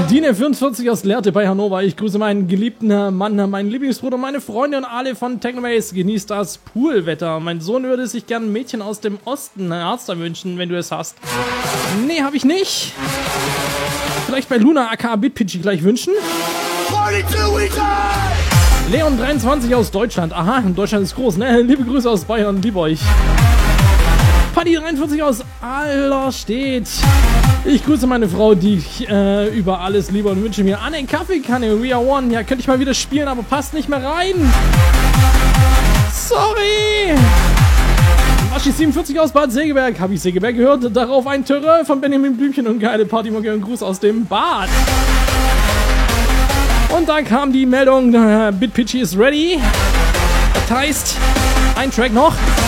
Dine 44 aus Lehrte bei Hannover. Ich grüße meinen geliebten Mann, meinen Lieblingsbruder, meine Freunde und alle von Technobase. Genießt das Poolwetter. Mein Sohn würde sich gern ein Mädchen aus dem Osten, Ärzte wünschen, wenn du es hast. Nee, hab ich nicht. Vielleicht bei Luna aka Bitpitchy gleich wünschen. Leon 23 aus Deutschland. Aha, Deutschland ist groß, ne? Liebe Grüße aus Bayern, lieb euch. Paddy 43 aus Allerstedt. Ich grüße meine Frau, die ich über alles liebe und wünsche mir eine Kaffeekanne. We are one. Ja, könnte ich mal wieder spielen, aber passt nicht mehr rein. Sorry. Waschi 47 aus Bad Segeberg. Habe ich Segeberg gehört? Darauf ein Terrain von Benjamin Blümchen und geile Partymucke und Gruß aus dem Bad. Und da kam die Meldung, Bitpitchy ist ready. Das heißt, ein Track noch.